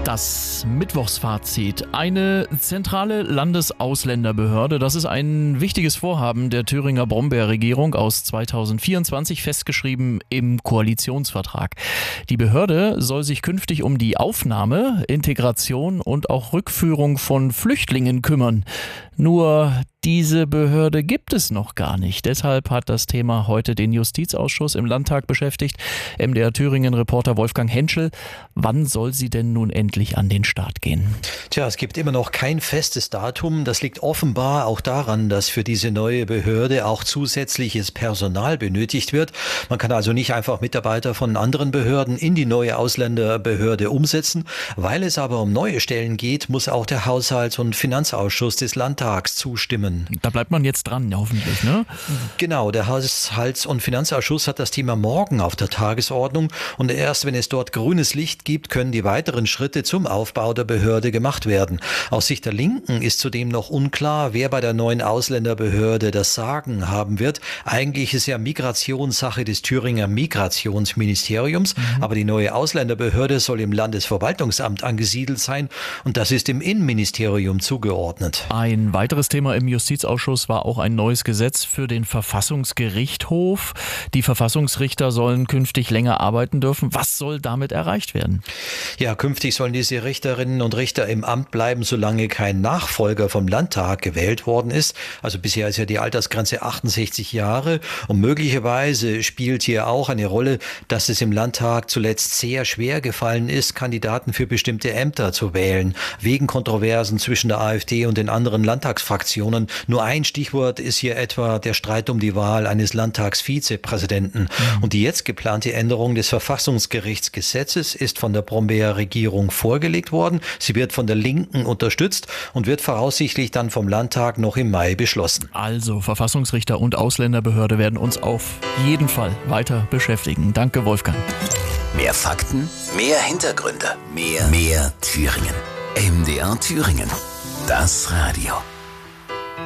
Das Mittwochsfazit. Eine zentrale Landesausländerbehörde, das ist ein wichtiges Vorhaben der Thüringer Brombeerregierung aus 2024, festgeschrieben im Koalitionsvertrag. Die Behörde soll sich künftig um die Aufnahme, Integration und auch Rückführung von Flüchtlingen kümmern. Nur diese Behörde gibt es noch gar nicht. Deshalb hat das Thema heute den Justizausschuss im Landtag beschäftigt. MDR Thüringen-Reporter Wolfgang Henschel. Wann soll sie denn nun endlich an den Start gehen? Tja, es gibt immer noch kein festes Datum. Das liegt offenbar auch daran, dass für diese neue Behörde auch zusätzliches Personal benötigt wird. Man kann also nicht einfach Mitarbeiter von anderen Behörden in die neue Ausländerbehörde umsetzen. Weil es aber um neue Stellen geht, muss auch der Haushalts- und Finanzausschuss des Landtags zustimmen. Da bleibt man jetzt dran, hoffentlich, ne? Genau, der Haushalts- und Finanzausschuss hat das Thema morgen auf der Tagesordnung und erst wenn es dort grünes Licht gibt, können die weiteren Schritte zum Aufbau der Behörde gemacht werden. Aus Sicht der Linken ist zudem noch unklar, wer bei der neuen Ausländerbehörde das Sagen haben wird. Eigentlich ist ja Migrationssache des Thüringer Migrationsministeriums, aber die neue Ausländerbehörde soll im Landesverwaltungsamt angesiedelt sein und das ist im Innenministerium zugeordnet. Ein weiteres Thema im Justizausschuss war auch ein neues Gesetz für den Verfassungsgerichtshof. Die Verfassungsrichter sollen künftig länger arbeiten dürfen. Was soll damit erreicht werden? Ja, künftig sollen diese Richterinnen und Richter im Amt bleiben, solange kein Nachfolger vom Landtag gewählt worden ist. Also bisher ist ja die Altersgrenze 68 Jahre und möglicherweise spielt hier auch eine Rolle, dass es im Landtag zuletzt sehr schwer gefallen ist, Kandidaten für bestimmte Ämter zu wählen, wegen Kontroversen zwischen der AfD und den anderen Landtagsfraktionen. Nur ein Stichwort ist hier etwa der Streit um die Wahl eines Landtagsvizepräsidenten. Und die jetzt geplante Änderung des Verfassungsgerichtsgesetzes ist von der Brombeer-Regierung vorgelegt worden. Sie wird von der Linken unterstützt und wird voraussichtlich dann vom Landtag noch im Mai beschlossen. Also Verfassungsrichter und Ausländerbehörde werden uns auf jeden Fall weiter beschäftigen. Danke, Wolfgang. Mehr Fakten, mehr Hintergründe, mehr Thüringen. MDR Thüringen. Das Radio.